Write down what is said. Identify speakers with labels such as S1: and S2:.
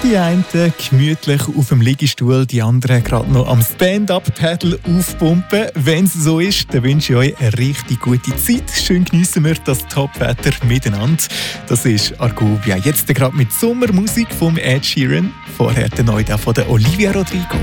S1: Die einen gemütlich auf dem Liegestuhl, die anderen gerade noch am Stand-Up-Paddle aufpumpen. Wenn es so ist, dann wünsche ich euch eine richtig gute Zeit. Schön geniessen wir das Top-Wetter miteinander. Das ist Argovia. Jetzt gerade mit Sommermusik von Ed Sheeran. Vorher der neue von der Olivia Rodrigo.